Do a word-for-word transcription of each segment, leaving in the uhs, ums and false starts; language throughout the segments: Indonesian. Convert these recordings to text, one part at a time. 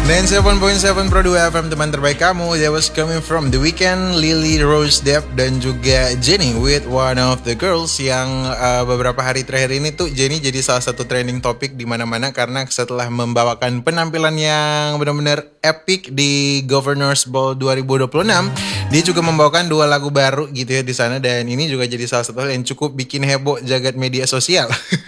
sembilan puluh tujuh Pro dua F M, teman terbaik kamu. That was coming from The Weeknd, Lily Rose Depp, dan juga Jennie with One of the Girls. Yang uh, beberapa hari terakhir ini tuh Jennie jadi salah satu trending topik di mana-mana karena setelah membawakan penampilan yang benar-benar epic di Governors Ball dua ribu dua puluh enam, dia juga membawakan dua lagu baru gitu ya di sana, dan ini juga jadi salah satu hal yang cukup bikin heboh jagat media sosial.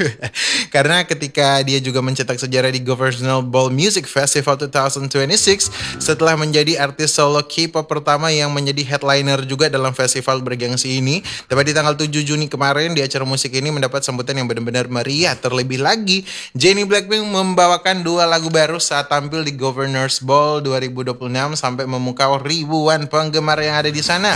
Karena ketika dia juga mencetak sejarah di Governors Ball Music Festival dua ribu dua puluh enam setelah menjadi artis solo K-pop pertama yang menjadi headliner juga dalam festival bergengsi ini. Tepat di tanggal tujuh Juni kemarin di acara musik ini mendapat sambutan yang benar-benar meriah. Terlebih lagi, Jennie Blackpink membawakan dua lagu baru saat tampil di Governors Ball dua ribu dua puluh enam sampai memukau ribuan penggemar yang ada di sana.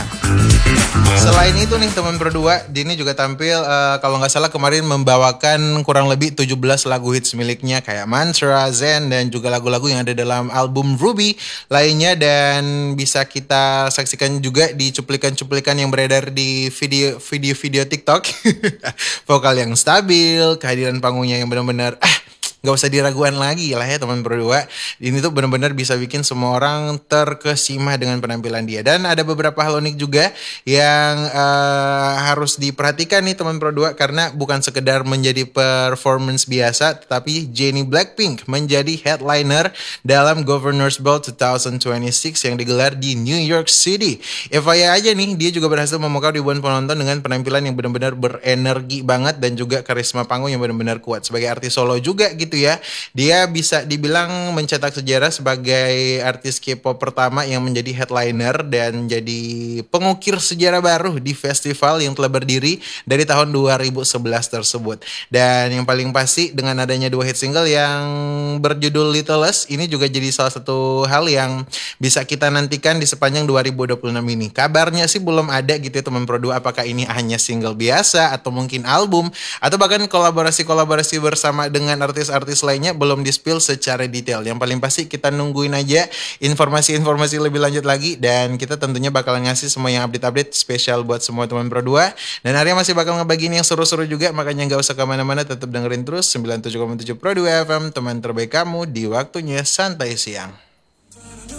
Selain itu nih teman berdua, Jennie juga tampil uh, kalau nggak salah kemarin membawakan kurang lebih tujuh belas lagu hits miliknya kayak Mantra, Zen, dan juga lagu-lagu yang ada dalam album Ruby lainnya, dan bisa kita saksikan juga di cuplikan-cuplikan yang beredar di video video-video TikTok. Vokal yang stabil, kehadiran panggungnya yang benar-benar ah gak usah diragukan lagi lah ya teman berdua. Ini tuh benar-benar bisa bikin semua orang terkesima dengan penampilan dia. Dan ada beberapa hal unik juga yang uh, harus diperhatikan nih teman berdua, karena bukan sekedar menjadi performance biasa, tetapi Jennie Blackpink menjadi headliner dalam Governors Ball dua ribu dua puluh enam yang digelar di New York City. F Y I aja nih, dia juga berhasil memukau ribuan penonton dengan penampilan yang benar-benar berenergi banget dan juga karisma panggung yang benar-benar kuat. Sebagai artis solo juga gitu ya, dia bisa dibilang mencetak sejarah sebagai artis K-pop pertama yang menjadi headliner dan jadi pengukir sejarah baru di festival yang telah berdiri dari tahun dua ribu sebelas tersebut. Dan yang paling pasti dengan adanya dua hit single yang berjudul Littlest, ini juga jadi salah satu hal yang bisa kita nantikan di sepanjang dua ribu dua puluh enam ini. Kabarnya sih belum ada gitu ya teman Pro, apakah ini hanya single biasa atau mungkin album atau bahkan kolaborasi-kolaborasi bersama dengan artis-artis lainnya, belum di-spill secara detail. Yang paling pasti kita nungguin aja informasi-informasi lebih lanjut lagi, dan kita tentunya bakalan ngasih semua yang update-update spesial buat semua teman Pro dua. Dan Arya masih bakal ngebagiin yang seru-seru juga, makanya gak usah kemana-mana, tetap dengerin terus sembilan puluh tujuh koma tujuh Pro dua F M, teman terbaik kamu di waktunya santai siang.